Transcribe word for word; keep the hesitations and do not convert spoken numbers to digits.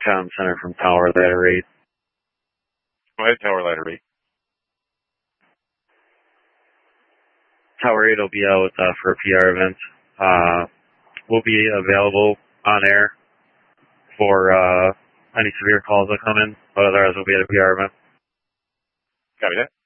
Tom Center from Tower Ladder eight. Go ahead, Tower Ladder eight. Tower eight will be out uh, for a P R event. Uh, we'll be available on air for uh, any severe calls that come in, but otherwise we'll be at a P R event. Copy that.